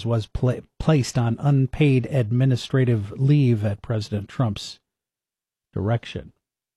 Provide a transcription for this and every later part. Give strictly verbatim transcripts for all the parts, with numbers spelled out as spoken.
officials was pla- placed on unpaid administrative leave at President Trump's direction.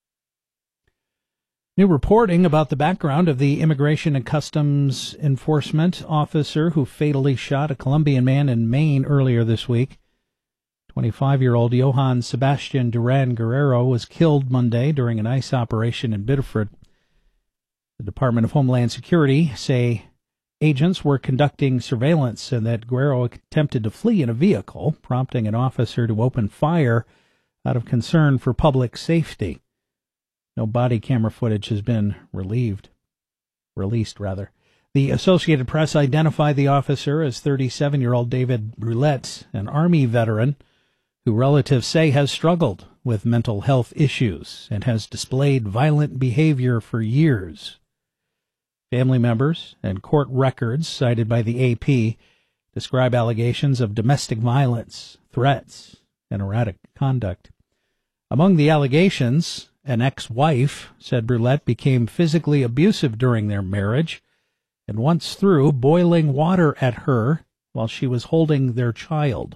New reporting about the background of the Immigration and Customs Enforcement officer who fatally shot a Colombian man in Maine earlier this week. twenty-five-year-old Johann Sebastian Duran Guerrero was killed Monday during an ICE operation in Biddeford. The Department of Homeland Security say agents were conducting surveillance and that Guerrero attempted to flee in a vehicle, prompting an officer to open fire out of concern for public safety. No body camera footage has been relieved, released, rather. The Associated Press identified the officer as thirty-seven-year-old David Brulette, an Army veteran who relatives say has struggled with mental health issues and has displayed violent behavior for years. Family members and court records cited by the A P describe allegations of domestic violence, threats, and erratic conduct. Among the allegations, an ex-wife said Brulette became physically abusive during their marriage and once threw boiling water at her while she was holding their child.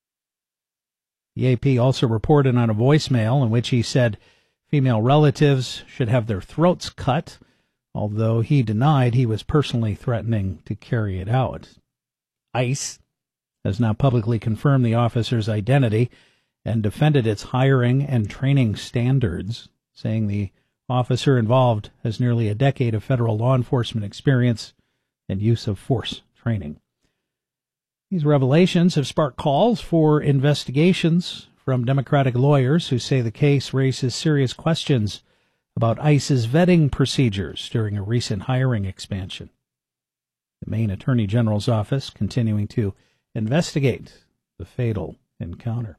The A P also reported on a voicemail in which he said female relatives should have their throats cut, although he denied he was personally threatening to carry it out. ICE has now publicly confirmed the officer's identity and defended its hiring and training standards, saying the officer involved has nearly a decade of federal law enforcement experience and use of force training. These revelations have sparked calls for investigations from Democratic lawyers who say the case raises serious questions about ICE's vetting procedures during a recent hiring expansion. The Maine Attorney General's office continuing to investigate the fatal encounter.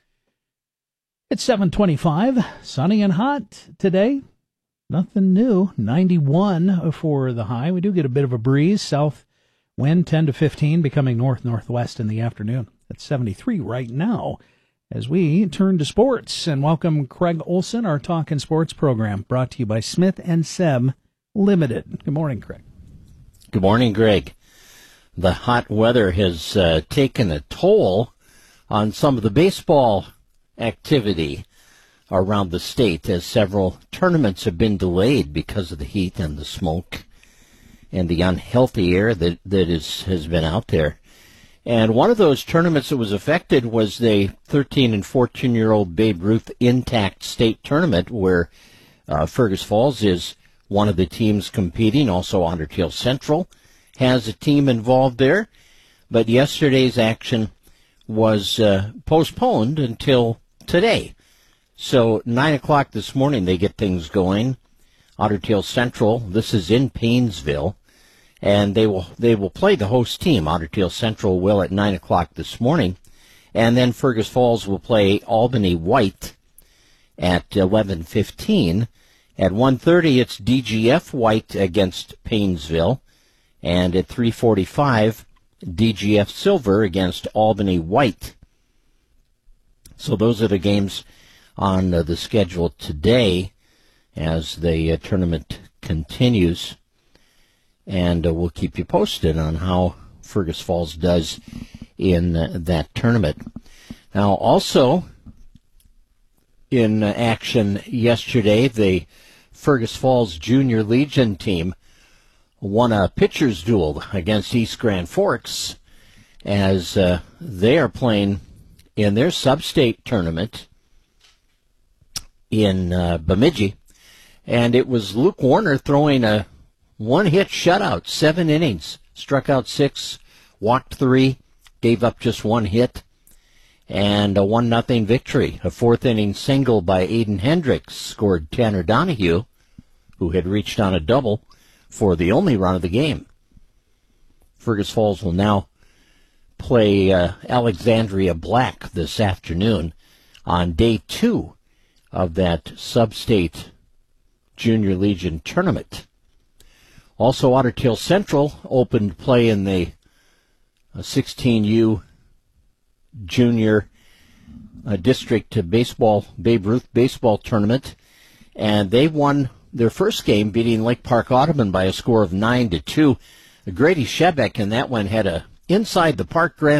It's seven twenty-five, sunny and hot today. Nothing new, ninety-one for the high. We do get a bit of a breeze, south wind ten to fifteen, becoming north-northwest in the afternoon. It's seventy-three right now as we turn to sports and welcome Craig Olson, our Talkin' Sports program, brought to you by Smith and Seb Limited. Good morning, Craig. Good morning, Greg. The hot weather has uh, taken a toll on some of the baseball activity around the state as several tournaments have been delayed because of the heat and the smoke and the unhealthy air that, that is, has been out there. And one of those tournaments that was affected was the thirteen and fourteen-year-old Babe Ruth Intact State Tournament, where uh, Fergus Falls is one of the teams competing. Also, Otter Tail Central has a team involved there. But yesterday's action was uh, postponed until today. So nine o'clock this morning they get things going. Otter Tail Central, this is in Paynesville, and they will they will play the host team. Otter Tail Central will at nine o'clock this morning, and then Fergus Falls will play Albany White at eleven fifteen. At one thirty, it's D G F White against Paynesville, and at three forty-five, D G F Silver against Albany White. So those are the games on uh, the schedule today as the uh, tournament continues. And uh, we'll keep you posted on how Fergus Falls does in uh, that tournament. Now, also in uh, action yesterday, the Fergus Falls Junior Legion team won a pitcher's duel against East Grand Forks as uh, they are playing in their sub-state tournament in uh, Bemidji. And it was Luke Warner throwing a one-hit shutout, seven innings, struck out six, walked three, gave up just one hit, and a one nothing victory. A fourth-inning single by Aiden Hendricks scored Tanner Donahue, who had reached on a double for the only run of the game. Fergus Falls will now play uh, Alexandria Black this afternoon on day two of that sub-state Junior Legion tournament. Also, Otter Tail Central opened play in the uh, sixteen U Junior uh, District Baseball, Babe Ruth Baseball Tournament, and they won their first game, beating Lake Park Audubon by a score of nine to two. Grady Shebeck in that one had a inside the park grand